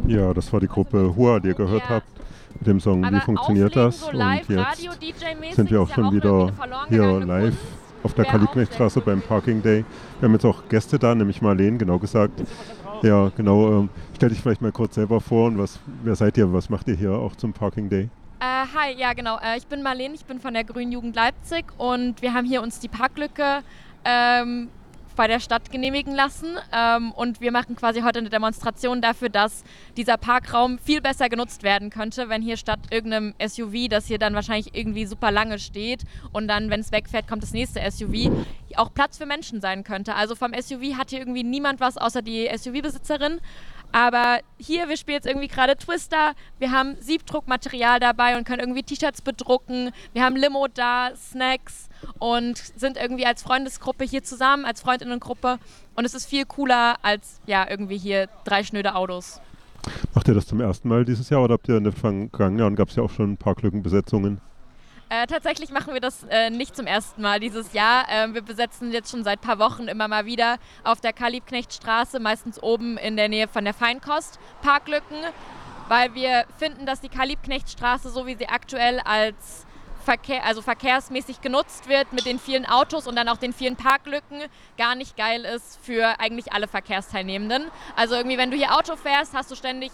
Ja, das war die Gruppe Hua, die ihr gehört habt, mit dem Song Wie Aber funktioniert auflegen, das? so Und live, jetzt Radio-DJ-mäßig, sind wir auch ist ja schon auch irgendwie wieder eine verloren hier gegangene live Kunst. auf der Wäre auch sehr Kalibknechtstraße cool. beim Parking Day. Wir haben jetzt auch Gäste da, nämlich Marleen, genau gesagt. Ja, genau. Stell dich vielleicht mal kurz selber vor und wer seid ihr, was macht ihr hier auch zum Parking Day? Hi, ja genau. Ich bin Marleen, ich bin von der Grünen Jugend Leipzig und wir haben hier uns die Parklücke bei der Stadt genehmigen lassen und wir machen quasi heute eine Demonstration dafür, dass dieser Parkraum viel besser genutzt werden könnte, wenn hier statt irgendeinem SUV, das hier dann wahrscheinlich irgendwie super lange steht und dann, wenn es wegfährt, kommt das nächste SUV, auch Platz für Menschen sein könnte. Also vom SUV hat hier irgendwie niemand was, außer die SUV-Besitzerin. Aber hier, wir spielen jetzt irgendwie gerade Twister, wir haben Siebdruckmaterial dabei und können irgendwie T-Shirts bedrucken, wir haben Limo da, Snacks und sind irgendwie als Freundesgruppe hier zusammen, als Freundinnengruppe und es ist viel cooler als ja irgendwie hier 3 schnöde Autos. Macht ihr das zum ersten Mal dieses Jahr oder habt ihr in den vergangenen Jahren gab es ja auch schon Parklückenbesetzungen? Tatsächlich machen wir das nicht zum ersten Mal dieses Jahr. Wir besetzen jetzt schon seit ein paar Wochen immer mal wieder auf der Karl-Liebknecht-Straße, meistens oben in der Nähe von der Feinkost, Parklücken, weil wir finden, dass die Karl-Liebknecht-Straße, so wie sie aktuell als verkehrsmäßig genutzt wird mit den vielen Autos und dann auch den vielen Parklücken, gar nicht geil ist für eigentlich alle Verkehrsteilnehmenden. Also irgendwie, wenn du hier Auto fährst, hast du ständig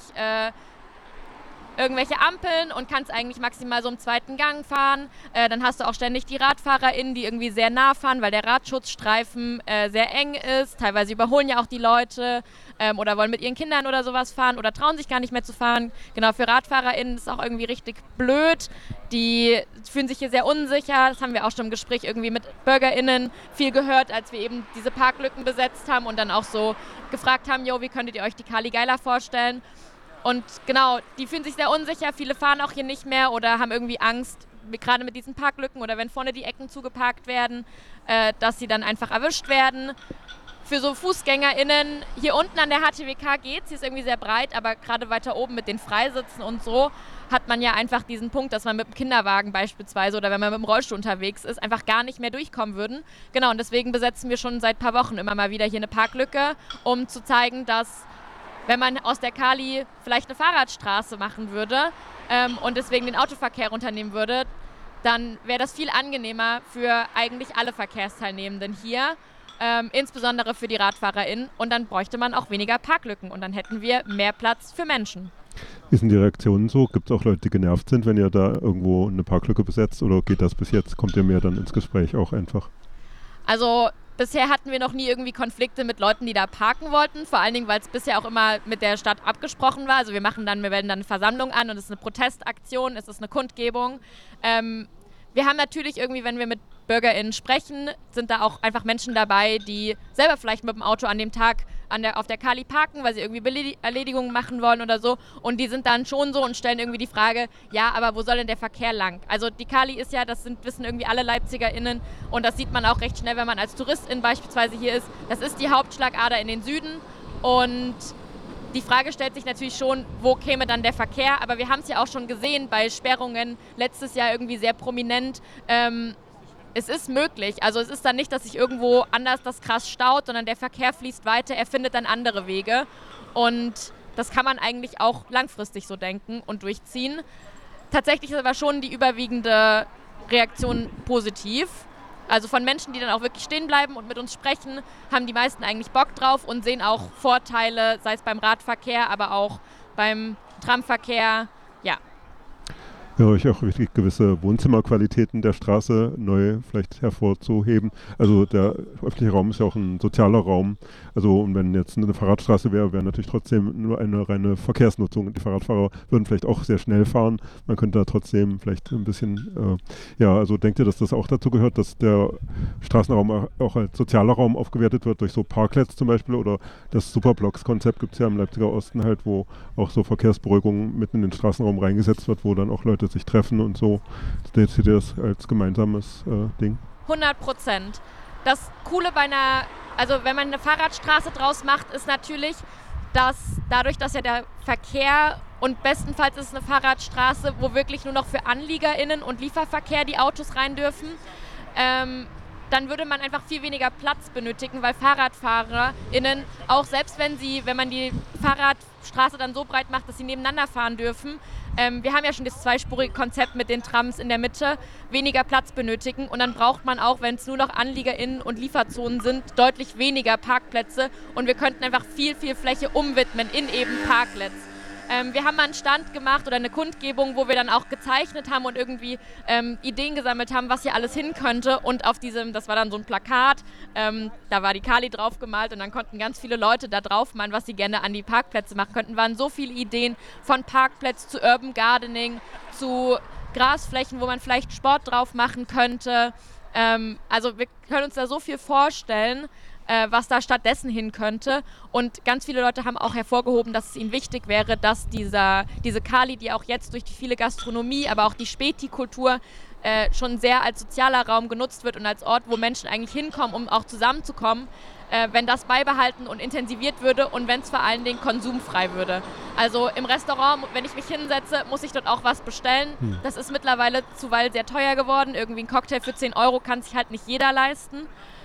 irgendwelche Ampeln und kannst eigentlich maximal so im zweiten Gang fahren. Dann hast du auch ständig die RadfahrerInnen, die irgendwie sehr nah fahren, weil der Radschutzstreifen sehr eng ist. Teilweise überholen ja auch die Leute oder wollen mit ihren Kindern oder sowas fahren oder trauen sich gar nicht mehr zu fahren. Genau, für RadfahrerInnen ist es auch irgendwie richtig blöd. Die fühlen sich hier sehr unsicher. Das haben wir auch schon im Gespräch irgendwie mit BürgerInnen viel gehört, als wir eben diese Parklücken besetzt haben und dann auch so gefragt haben, jo, wie könntet ihr euch die Kali geiler vorstellen? Und genau, die fühlen sich sehr unsicher, viele fahren auch hier nicht mehr oder haben irgendwie Angst, gerade mit diesen Parklücken oder wenn vorne die Ecken zugeparkt werden, dass sie dann einfach erwischt werden. Für so FußgängerInnen, hier unten an der HTWK geht's, hier ist irgendwie sehr breit, aber gerade weiter oben mit den Freisitzen und so hat man ja einfach diesen Punkt, dass man mit dem Kinderwagen beispielsweise oder wenn man mit dem Rollstuhl unterwegs ist, einfach gar nicht mehr durchkommen würden. Genau, und deswegen besetzen wir schon seit ein paar Wochen immer mal wieder hier eine Parklücke, um zu zeigen, dass wenn man aus der Kali vielleicht eine Fahrradstraße machen würde und deswegen den Autoverkehr runternehmen würde, dann wäre das viel angenehmer für eigentlich alle Verkehrsteilnehmenden hier, insbesondere für die RadfahrerInnen. Und dann bräuchte man auch weniger Parklücken und dann hätten wir mehr Platz für Menschen. Wie sind die Reaktionen so? Gibt es auch Leute, die genervt sind, wenn ihr da irgendwo eine Parklücke besetzt oder geht das bis jetzt? Kommt ihr mehr dann ins Gespräch auch einfach? Also bisher hatten wir noch nie irgendwie Konflikte mit Leuten, die da parken wollten. Vor allen Dingen, weil es bisher auch immer mit der Stadt abgesprochen war. Also wir melden dann eine Versammlung an und es ist eine Protestaktion, es ist eine Kundgebung. Wir haben natürlich irgendwie, wenn wir mit BürgerInnen sprechen, sind da auch einfach Menschen dabei, die selber vielleicht mit dem Auto an dem Tag auf der Kali parken, weil sie irgendwie Erledigungen machen wollen oder so. Und die sind dann schon so und stellen irgendwie die Frage, ja, aber wo soll denn der Verkehr lang? Also die Kali ist ja, wissen irgendwie alle LeipzigerInnen und das sieht man auch recht schnell, wenn man als Touristin beispielsweise hier ist. Das ist die Hauptschlagader in den Süden und die Frage stellt sich natürlich schon, wo käme dann der Verkehr? Aber wir haben es ja auch schon gesehen bei Sperrungen letztes Jahr irgendwie sehr prominent. Es ist möglich. Also es ist dann nicht, dass sich irgendwo anders das krass staut, sondern der Verkehr fließt weiter, er findet dann andere Wege. Und das kann man eigentlich auch langfristig so denken und durchziehen. Tatsächlich ist aber schon die überwiegende Reaktion positiv. Also von Menschen, die dann auch wirklich stehen bleiben und mit uns sprechen, haben die meisten eigentlich Bock drauf und sehen auch Vorteile, sei es beim Radverkehr, aber auch beim Tramverkehr. Ja. Ja, euch auch wichtig, gewisse Wohnzimmerqualitäten der Straße neu vielleicht hervorzuheben. Also der öffentliche Raum ist ja auch ein sozialer Raum. Also und wenn jetzt eine Fahrradstraße wäre natürlich trotzdem nur eine reine Verkehrsnutzung. Die Fahrradfahrer würden vielleicht auch sehr schnell fahren. Man könnte da trotzdem vielleicht ein bisschen, also denkt ihr, dass das auch dazu gehört, dass der Straßenraum auch als sozialer Raum aufgewertet wird durch so Parklets zum Beispiel oder das Superblocks-Konzept gibt es ja im Leipziger Osten halt, wo auch so Verkehrsberuhigung mitten in den Straßenraum reingesetzt wird, wo dann auch Leute sich treffen und so. Seht ihr das als gemeinsames Ding? 100%. Das Coole also wenn man eine Fahrradstraße draus macht, ist natürlich, dass dadurch, dass ja der Verkehr und bestenfalls ist es eine Fahrradstraße, wo wirklich nur noch für AnliegerInnen und Lieferverkehr die Autos rein dürfen, dann würde man einfach viel weniger Platz benötigen, weil FahrradfahrerInnen, auch selbst wenn man die Fahrradstraße dann so breit macht, dass sie nebeneinander fahren dürfen, wir haben ja schon das zweispurige Konzept mit den Trams in der Mitte, weniger Platz benötigen und dann braucht man auch, wenn es nur noch AnliegerInnen und Lieferzonen sind, deutlich weniger Parkplätze und wir könnten einfach viel, viel Fläche umwidmen in eben Parklets. Wir haben mal einen Stand gemacht oder eine Kundgebung, wo wir dann auch gezeichnet haben und irgendwie Ideen gesammelt haben, was hier alles hin könnte. Und auf diesem, das war dann so ein Plakat, da war die Kali drauf gemalt und dann konnten ganz viele Leute da drauf malen, was sie gerne an die Parkplätze machen könnten. Waren so viele Ideen von Parkplätzen zu Urban Gardening, zu Grasflächen, wo man vielleicht Sport drauf machen könnte. Also wir können uns da so viel vorstellen, was da stattdessen hin könnte. Und ganz viele Leute haben auch hervorgehoben, dass es ihnen wichtig wäre, dass diese Kali, die auch jetzt durch die viele Gastronomie, aber auch die Späti-Kultur schon sehr als sozialer Raum genutzt wird und als Ort, wo Menschen eigentlich hinkommen, um auch zusammenzukommen, wenn das beibehalten und intensiviert würde und wenn es vor allen Dingen konsumfrei würde. Also im Restaurant, wenn ich mich hinsetze, muss ich dort auch was bestellen. Das ist mittlerweile zuweilen sehr teuer geworden. Irgendwie ein Cocktail für 10 Euro kann sich halt nicht jeder leisten.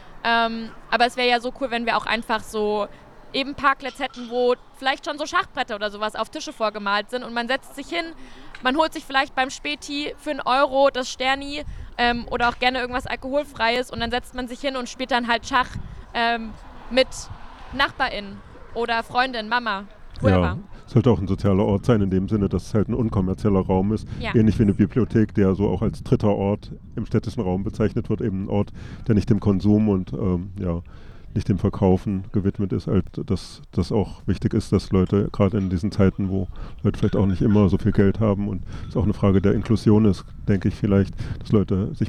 Aber es wäre ja so cool, wenn wir auch einfach so eben Parklets hätten, wo vielleicht schon so Schachbretter oder sowas auf Tische vorgemalt sind und man setzt sich hin, man holt sich vielleicht beim Späti für 1 Euro das Sterni oder auch gerne irgendwas Alkoholfreies und dann setzt man sich hin und spielt dann halt Schach mit NachbarInnen oder Freundin, Mama, whoever. Ja, es sollte auch ein sozialer Ort sein, in dem Sinne, dass es halt ein unkommerzieller Raum ist. Ja. Ähnlich wie eine Bibliothek, der so auch als dritter Ort im städtischen Raum bezeichnet wird. Eben ein Ort, der nicht dem Konsum und nicht dem Verkaufen gewidmet ist. Halt, dass das auch wichtig ist, dass Leute, gerade in diesen Zeiten, wo Leute vielleicht auch nicht immer so viel Geld haben und es auch eine Frage der Inklusion ist, denke ich vielleicht, dass Leute sich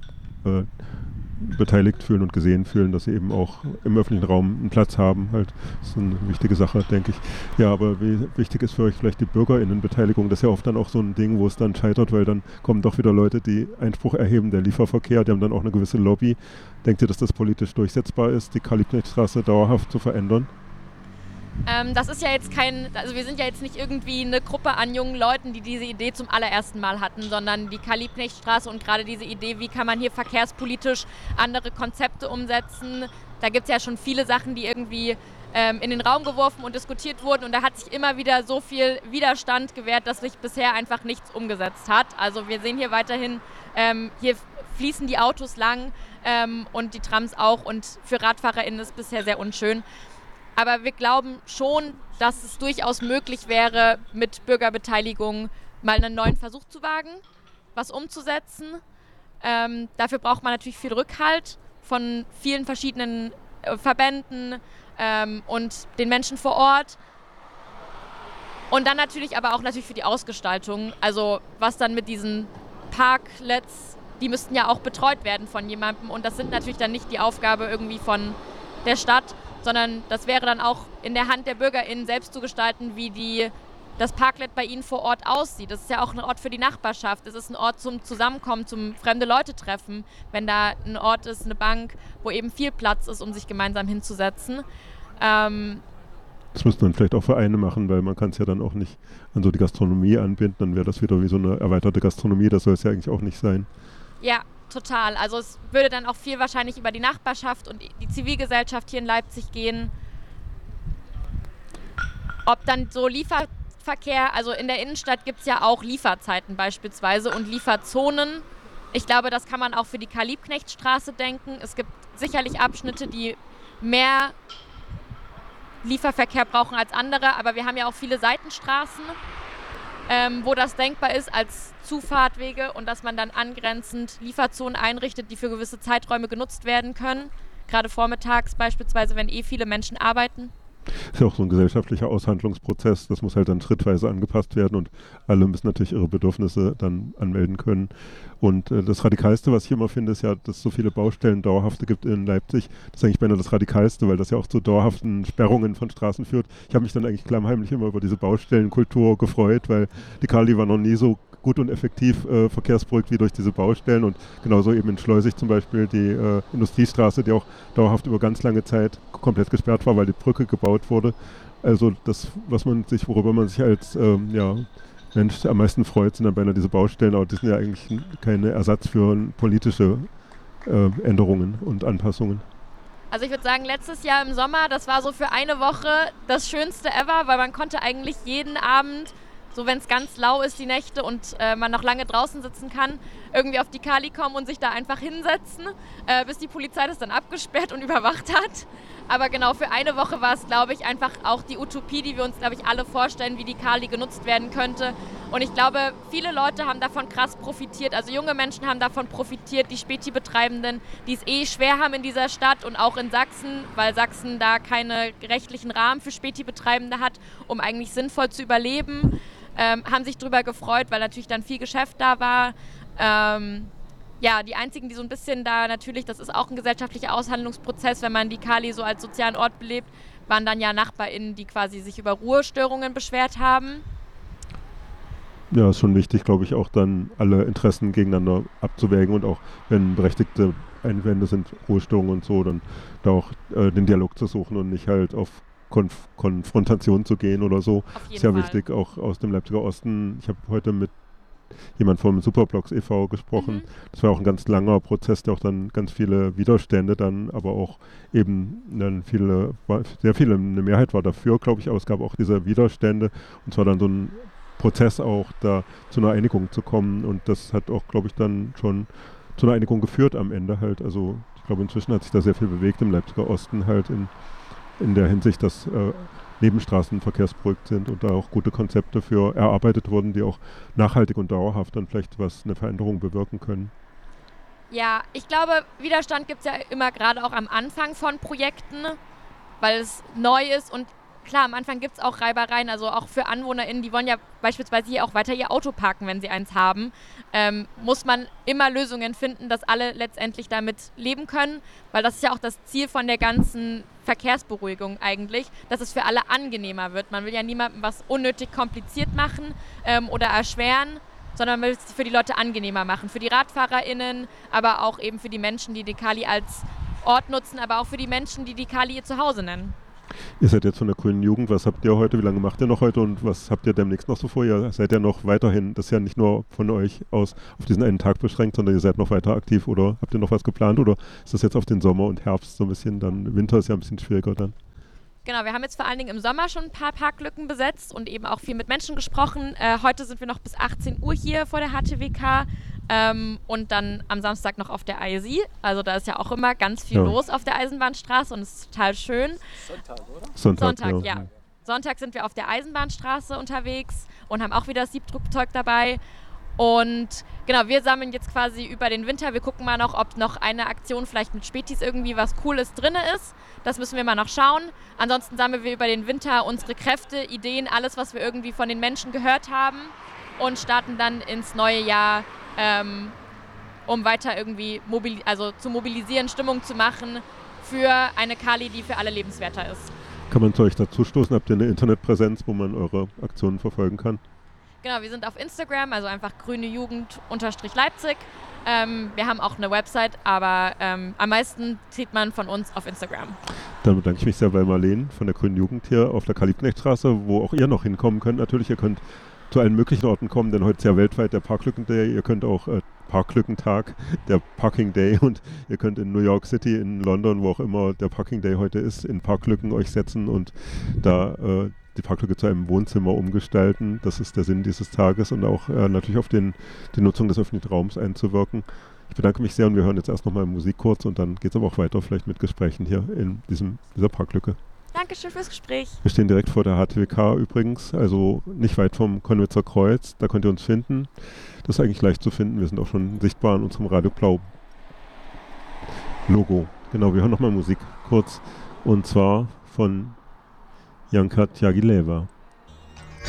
beteiligt fühlen und gesehen fühlen, dass sie eben auch im öffentlichen Raum einen Platz haben. Halt, das ist eine wichtige Sache, denke ich. Ja, aber wie wichtig ist für euch vielleicht die BürgerInnenbeteiligung? Das ist ja oft dann auch so ein Ding, wo es dann scheitert, weil dann kommen doch wieder Leute, die Einspruch erheben, der Lieferverkehr, die haben dann auch eine gewisse Lobby. Denkt ihr, dass das politisch durchsetzbar ist, die Karl-Liebknecht-Straße dauerhaft zu verändern? Das ist ja jetzt also wir sind ja jetzt nicht irgendwie eine Gruppe an jungen Leuten, die diese Idee zum allerersten Mal hatten, sondern die Karl-Liebknecht-Straße und gerade diese Idee, wie kann man hier verkehrspolitisch andere Konzepte umsetzen. Da gibt es ja schon viele Sachen, die irgendwie in den Raum geworfen und diskutiert wurden und da hat sich immer wieder so viel Widerstand gewährt, dass sich bisher einfach nichts umgesetzt hat. Also wir sehen hier weiterhin, hier fließen die Autos lang und die Trams auch und für RadfahrerInnen ist es bisher sehr unschön. Aber wir glauben schon, dass es durchaus möglich wäre, mit Bürgerbeteiligung mal einen neuen Versuch zu wagen, was umzusetzen. Dafür braucht man natürlich viel Rückhalt von vielen verschiedenen Verbänden und den Menschen vor Ort. Und dann natürlich aber auch natürlich für die Ausgestaltung. Also was dann mit diesen Parklets, die müssten ja auch betreut werden von jemandem. Und das sind natürlich dann nicht die Aufgabe irgendwie von der Stadt, sondern das wäre dann auch in der Hand der BürgerInnen selbst zu gestalten, wie das Parklet bei ihnen vor Ort aussieht. Das ist ja auch ein Ort für die Nachbarschaft. Es ist ein Ort zum Zusammenkommen, zum fremde Leute treffen. Wenn da ein Ort ist, eine Bank, wo eben viel Platz ist, um sich gemeinsam hinzusetzen. Das müssten dann vielleicht auch Vereine machen, weil man kann es ja dann auch nicht an so die Gastronomie anbinden. Dann wäre das wieder wie so eine erweiterte Gastronomie. Das soll es ja eigentlich auch nicht sein. Ja, total. Also es würde dann auch viel wahrscheinlich über die Nachbarschaft und die Zivilgesellschaft hier in Leipzig gehen. Ob dann so Lieferverkehr, also in der Innenstadt gibt es ja auch Lieferzeiten beispielsweise und Lieferzonen. Ich glaube, das kann man auch für die Karl-Liebknecht-Straße denken. Es gibt sicherlich Abschnitte, die mehr Lieferverkehr brauchen als andere, aber wir haben ja auch viele Seitenstraßen, wo das denkbar ist als Zufahrtwege und dass man dann angrenzend Lieferzonen einrichtet, die für gewisse Zeiträume genutzt werden können. Gerade vormittags beispielsweise, wenn viele Menschen arbeiten. Ist ja auch so ein gesellschaftlicher Aushandlungsprozess. Das muss halt dann schrittweise angepasst werden und alle müssen natürlich ihre Bedürfnisse dann anmelden können. Und das Radikalste, was ich immer finde, ist ja, dass es so viele Baustellen dauerhafte gibt in Leipzig. Das ist eigentlich beinahe das Radikalste, weil das ja auch zu dauerhaften Sperrungen von Straßen führt. Ich habe mich dann eigentlich klammheimlich immer über diese Baustellenkultur gefreut, weil die Kali war noch nie so gut und effektiv verkehrsberuhigt wie durch diese Baustellen und genauso eben in Schleusig zum Beispiel die Industriestraße, die auch dauerhaft über ganz lange Zeit komplett gesperrt war, weil die Brücke gebaut wurde. Also das, worüber man sich als Mensch am meisten freut, sind dann beinahe diese Baustellen, aber die sind ja eigentlich kein Ersatz für politische Änderungen und Anpassungen? Also ich würde sagen, letztes Jahr im Sommer, das war so für eine Woche das Schönste ever, weil man konnte eigentlich jeden Abend, so wenn es ganz lau ist, die Nächte und man noch lange draußen sitzen kann, irgendwie auf die Kali kommen und sich da einfach hinsetzen, bis die Polizei das dann abgesperrt und überwacht hat. Aber genau, für eine Woche war es, glaube ich, einfach auch die Utopie, die wir uns, glaube ich, alle vorstellen, wie die Kali genutzt werden könnte. Und ich glaube, viele Leute haben davon krass profitiert. Also junge Menschen haben davon profitiert, die Späti-Betreibenden, die es schwer haben in dieser Stadt und auch in Sachsen, weil Sachsen da keine rechtlichen Rahmen für Späti-Betreibende hat, um eigentlich sinnvoll zu überleben. Haben sich darüber gefreut, weil natürlich dann viel Geschäft da war. Ja, die einzigen, die so ein bisschen da natürlich, das ist auch ein gesellschaftlicher Aushandlungsprozess, wenn man die Kali so als sozialen Ort belebt, waren dann ja NachbarInnen, die quasi sich über Ruhestörungen beschwert haben. Ja, ist schon wichtig, glaube ich, auch dann alle Interessen gegeneinander abzuwägen und auch, wenn berechtigte Einwände sind, Ruhestörungen und so, dann da auch den Dialog zu suchen und nicht halt auf Konfrontation zu gehen oder so. Auf jeden Ist ja Fall. wichtig, auch aus dem Leipziger Osten. Ich habe heute mit jemand vom Superblocks e.V. gesprochen. Das war auch ein ganz langer Prozess, der auch dann ganz viele Widerstände dann, aber auch eben dann eine Mehrheit war dafür, glaube ich, aber es gab auch diese Widerstände und zwar dann so ein Prozess auch, da zu einer Einigung zu kommen und das hat auch, glaube ich, dann schon zu einer Einigung geführt am Ende halt. Also ich glaube, inzwischen hat sich da sehr viel bewegt im Leipziger Osten halt in der Hinsicht, dass Nebenstraßen verkehrsberuhigt sind und da auch gute Konzepte für erarbeitet wurden, die auch nachhaltig und dauerhaft dann vielleicht eine Veränderung bewirken können. Ja, ich glaube, Widerstand gibt es ja immer gerade auch am Anfang von Projekten, weil es neu ist und klar, am Anfang gibt es auch Reibereien, also auch für AnwohnerInnen, die wollen ja beispielsweise hier auch weiter ihr Auto parken, wenn sie eins haben, muss man immer Lösungen finden, dass alle letztendlich damit leben können, weil das ist ja auch das Ziel von der ganzen Verkehrsberuhigung eigentlich, dass es für alle angenehmer wird. Man will ja niemandem was unnötig kompliziert machen oder erschweren, sondern man will es für die Leute angenehmer machen, für die RadfahrerInnen, aber auch eben für die Menschen, die die Kali als Ort nutzen, aber auch für die Menschen, die die Kali ihr Zuhause nennen. Ihr seid jetzt von der Grünen Jugend, was habt ihr heute, wie lange macht ihr noch heute und was habt ihr demnächst noch so vor? Ihr seid ja noch weiterhin, das ist ja nicht nur von euch aus auf diesen einen Tag beschränkt, sondern ihr seid noch weiter aktiv oder habt ihr noch was geplant oder ist das jetzt auf den Sommer und Herbst so ein bisschen, dann Winter ist ja ein bisschen schwieriger dann? Genau, wir haben jetzt vor allen Dingen im Sommer schon ein paar Parklücken besetzt und eben auch viel mit Menschen gesprochen. Heute sind wir noch bis 18 Uhr hier vor der HTWK und dann am Samstag noch auf der ISI. Also da ist ja auch immer ganz viel los auf der Eisenbahnstraße und es ist total schön. Sonntag, oder? Sonntag, ja. Sonntag sind wir auf der Eisenbahnstraße unterwegs und haben auch wieder das Siebdruckzeug dabei. Und genau, wir sammeln jetzt quasi über den Winter. Wir gucken mal noch, ob noch eine Aktion vielleicht mit Spätis irgendwie was Cooles drin ist. Das müssen wir mal noch schauen. Ansonsten sammeln wir über den Winter unsere Kräfte, Ideen, alles, was wir irgendwie von den Menschen gehört haben und starten dann ins neue Jahr, um weiter irgendwie zu mobilisieren, Stimmung zu machen für eine Kali, die für alle lebenswerter ist. Kann man zu euch dazu stoßen? Habt ihr eine Internetpräsenz, wo man eure Aktionen verfolgen kann? Genau, wir sind auf Instagram, also einfach grünejugend_Leipzig. Wir haben auch eine Website, aber am meisten sieht man von uns auf Instagram. Dann bedanke ich mich sehr bei Marleen von der Grünen Jugend hier auf der Karl-Liebknecht-Straße, wo auch ihr noch hinkommen könnt. Natürlich, ihr könnt zu allen möglichen Orten kommen, denn heute ist ja weltweit der Parklücken-Day. Ihr könnt auch Parklückentag, der Parking Day, und ihr könnt in New York City, in London, wo auch immer der Parking Day heute ist, in Parklücken euch setzen und da die Parklücke zu einem Wohnzimmer umgestalten. Das ist der Sinn dieses Tages und auch natürlich auf die Nutzung des öffentlichen Raums einzuwirken. Ich bedanke mich sehr und wir hören jetzt erst nochmal Musik kurz und dann geht es aber auch weiter, vielleicht mit Gesprächen hier in dieser Parklücke. Dankeschön fürs Gespräch. Wir stehen direkt vor der HTWK übrigens, also nicht weit vom Konwitzer Kreuz. Da könnt ihr uns finden. Das ist eigentlich leicht zu finden. Wir sind auch schon sichtbar an unserem Radio Blau Logo. Genau, wir hören nochmal Musik kurz und zwar von Janka Tjagileva.